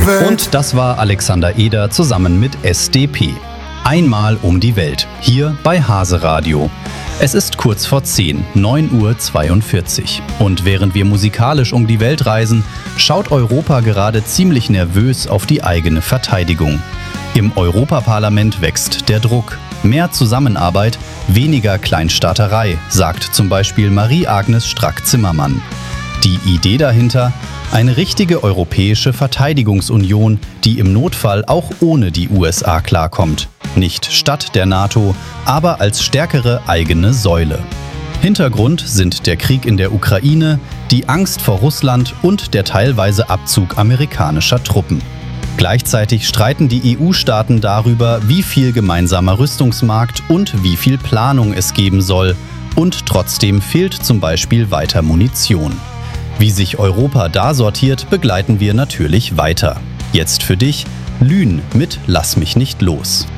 Welt. Und das war Alexander Eder zusammen mit SDP. Einmal um die Welt, hier bei Hase Radio. Es ist kurz vor 10, 9:42 Uhr. Und während wir musikalisch um die Welt reisen, schaut Europa gerade ziemlich nervös auf die eigene Verteidigung. Im Europaparlament wächst der Druck. Mehr Zusammenarbeit, weniger Kleinstaaterei, sagt zum Beispiel Marie-Agnes Strack-Zimmermann. Die Idee dahinter? Eine richtige europäische Verteidigungsunion, die im Notfall auch ohne die USA klarkommt. Nicht statt der NATO, aber als stärkere eigene Säule. Hintergrund sind der Krieg in der Ukraine, die Angst vor Russland und der teilweise Abzug amerikanischer Truppen. Gleichzeitig streiten die EU-Staaten darüber, wie viel gemeinsamer Rüstungsmarkt und wie viel Planung es geben soll. Und trotzdem fehlt zum Beispiel weiter Munition. Wie sich Europa da sortiert, begleiten wir natürlich weiter. Jetzt für dich, Lühn mit Lass mich nicht los.